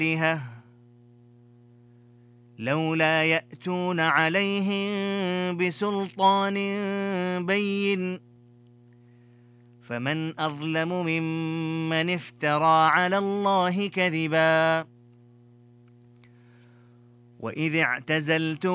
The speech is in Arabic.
لولا يأتون عليهم بسلطان بين فمن أظلم ممن افترى على الله كذبا وإذ اعتزلتم